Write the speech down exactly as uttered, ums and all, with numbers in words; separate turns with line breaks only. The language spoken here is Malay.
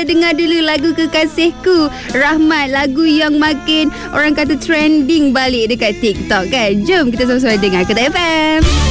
kita dengar dulu lagu Kekasihku Rahmat, lagu yang makin orang kata trending balik dekat TikTok kan. Jom kita sama-sama dengar Kotak F M.